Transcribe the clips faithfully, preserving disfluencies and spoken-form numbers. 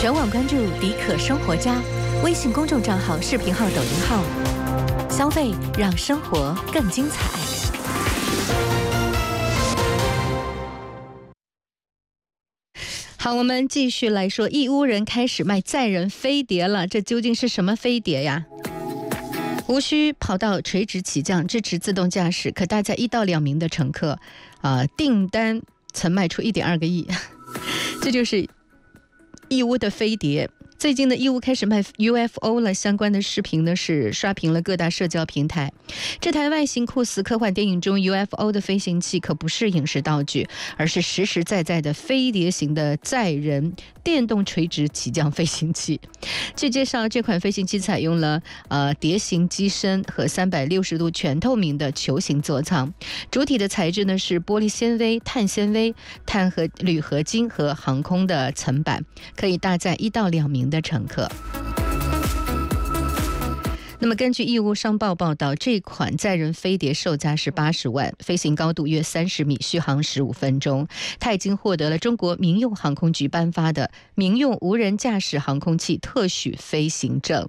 全网关注迪可生活家，微信公众账号、视频号、抖音号，消费让生活更精彩。 好，我们继续来说，义乌人开始卖载人飞碟了，这究竟是什么飞碟呀？无需跑道垂直起降，支持自动驾驶，可搭载一到两名的乘客，啊、呃，订单曾卖出一点二个亿，这就是义乌的飞碟。最近的义乌开始卖 U F O 了，相关的视频呢是刷屏了各大社交平台。这台外形酷似科幻电影中 U F O 的飞行器可不是影视道具，而是实实在在的飞碟型的载人电动垂直起降飞行器。据介绍，这款飞行器采用了呃碟形机身和三百六十度全透明的球形座舱，主体的材质呢是玻璃纤维、碳纤维、碳和铝合金和航空的层板，可以搭载一到两名的乘客。那么根据义乌商报报道，这款载人飞碟售价是八十万，飞行高度约三十米，续航十五分钟。它已经获得了中国民用航空局颁发的民用无人驾驶航空器特许飞行证。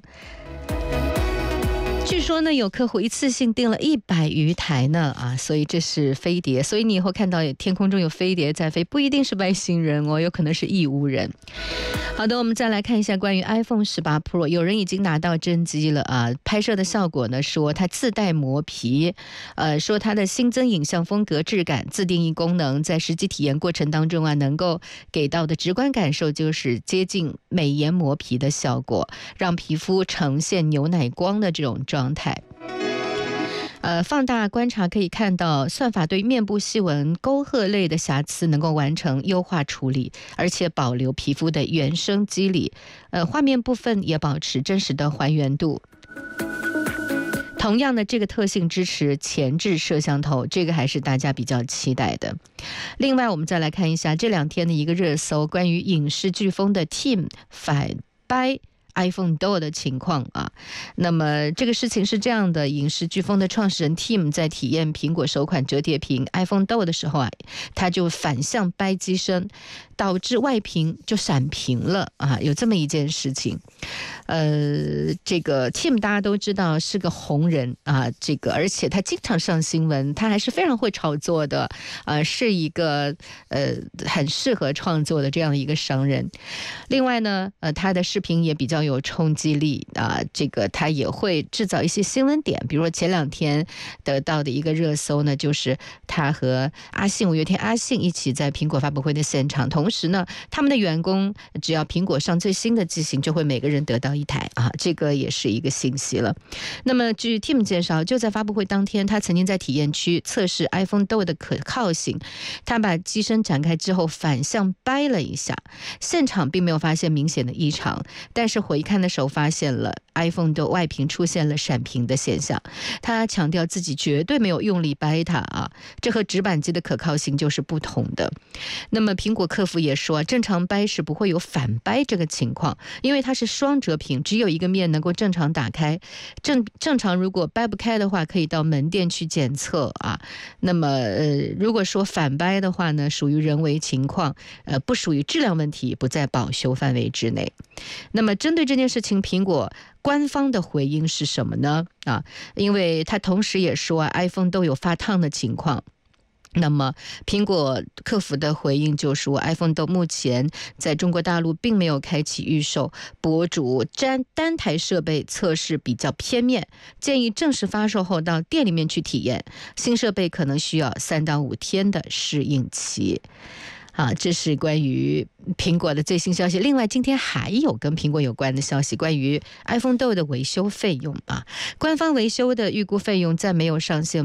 据说呢，有客户一次性订了一百余台呢啊，所以这是飞碟。所以你以后看到天空中有飞碟在飞，不一定是外星人哦，有可能是义乌人。好的，我们再来看一下关于 iPhone 十八 Pro， 有人已经拿到真机了啊。拍摄的效果呢，说它自带磨皮，呃，说它的新增影像风格、质感、自定义功能，在实际体验过程当中啊，能够给到的直观感受就是接近美颜磨皮的效果，让皮肤呈现牛奶光的这种状态。呃，放大观察可以看到，算法对面部细纹、沟壑类的瑕疵能够完成优化处理，而且保留皮肤的原生肌理。呃，画面部分也保持真实的还原度。同样的，这个特性支持前置摄像头，这个还是大家比较期待的。另外，我们再来看一下这两天的一个热搜，关于影视飓风的 Tim 反掰iPhone Do 的情况啊，那么这个事情是这样的，影视飓风的创始人 Tim 在体验苹果首款折叠屏 iPhone Do 的时候啊，他就反向掰机身，导致外屏就闪屏了啊，有这么一件事情。呃，这个 Tim 大家都知道是个红人啊，这个而且他经常上新闻，他还是非常会炒作的，呃，是一个呃很适合创作的这样一个商人。另外呢，呃，他的视频也比较有冲击力啊、呃，这个他也会制造一些新闻点，比如说前两天得到的一个热搜呢，就是他和阿信五月天阿信一起在苹果发布会的现场，同时呢，他们的员工只要苹果上最新的机型，就会每个人得到一台啊，这个也是一个信息了。那么据 Tim 介绍，就在发布会当天，他曾经在体验区测试 iPhone Do 的可靠性，他把机身展开之后反向掰了一下，现场并没有发现明显的异常，但是回看的时候发现了 iPhone 的外屏出现了闪屏的现象。他强调自己绝对没有用力掰它啊，这和直板机的可靠性就是不同的。那么苹果客服也说，正常掰是不会有反掰这个情况，因为它是双折屏，只有一个面能够正常打开。正正常如果掰不开的话，可以到门店去检测啊。那么呃，如果说反掰的话呢，属于人为情况，呃，不属于质量问题，不在保修范围之内。那么针对这件事情，苹果官方的回应是什么呢？啊，因为他同时也说、啊、iPhone 都有发烫的情况。那么苹果客服的回应就说 iPhone 都目前在中国大陆并没有开启预售，博主单单台设备测试比较片面，建议正式发售后到店里面去体验，新设备可能需要三到五天的适应期。啊，这是关于苹果的最新消息。另外，今天还有跟苹果有关的消息，关于 iPhone Do 的维修费用啊，官方维修的预估费用暂没有上线。